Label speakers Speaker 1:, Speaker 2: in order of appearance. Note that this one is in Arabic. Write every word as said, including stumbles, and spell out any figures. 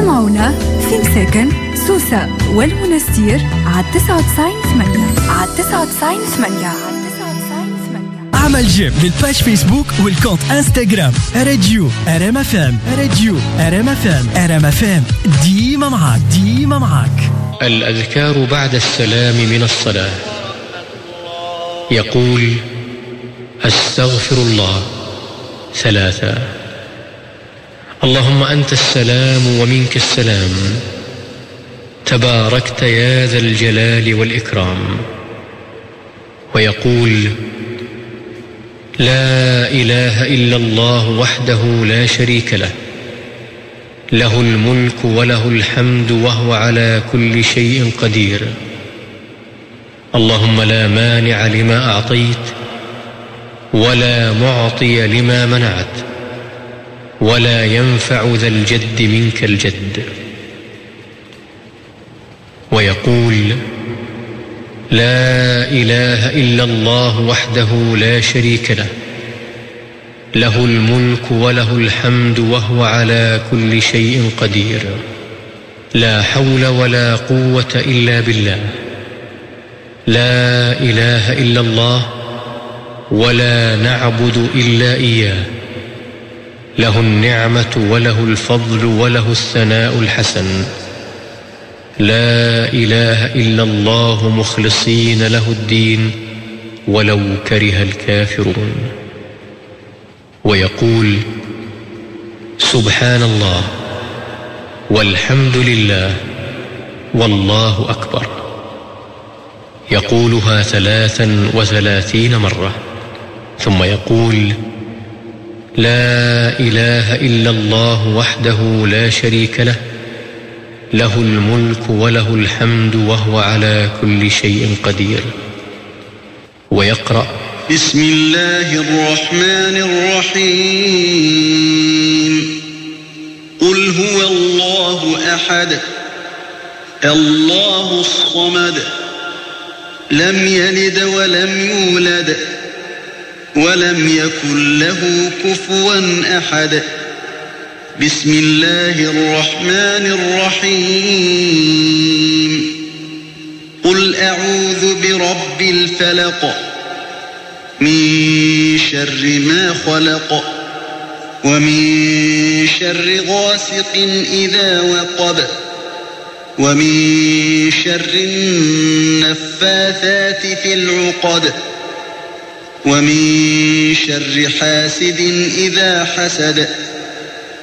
Speaker 1: اسمعونا في مساكن سوسة والمنستير على تسعة وتسعين ثمانية على تسعة وتسعين ثمانية.
Speaker 2: اعمل جيم للباج فيسبوك والكونت انستغرام راديو ار ام اف ام راديو ار ام اف ام ار ام اف ام ديما معاك ديما معاك.
Speaker 3: الأذكار بعد السلام من الصلاة. يقول: أستغفر الله ثلاثة. اللهم أنت السلام ومنك السلام، تباركت يا ذا الجلال والإكرام. ويقول: لا إله إلا الله وحده لا شريك له، له الملك وله الحمد وهو على كل شيء قدير. اللهم لا مانع لما أعطيت ولا معطي لما منعت ولا ينفع ذا الجد منك الجد. ويقول: لا إله إلا الله وحده لا شريك له، له الملك وله الحمد وهو على كل شيء قدير. لا حول ولا قوة إلا بالله. لا إله إلا الله ولا نعبد إلا إياه، له النعمة وله الفضل وله الثناء الحسن. لا إله إلا الله مخلصين له الدين ولو كره الكافرون. ويقول: سبحان الله والحمد لله والله أكبر. يقولها ثلاثا وثلاثين مرة، ثم يقول: لا إله إلا الله وحده لا شريك له، له الملك وله الحمد وهو على كل شيء قدير. ويقرأ:
Speaker 4: بسم الله الرحمن الرحيم. قل هو الله أحد الله الصمد، لم يلد ولم يولد ولم يكن له كفوا أحد. بسم الله الرحمن الرحيم. قل أعوذ برب الفلق، من شر ما خلق، ومن شر غاسق إذا وقب، ومن شر النفاثات في العقد، ومن شر حاسد إذا حسد.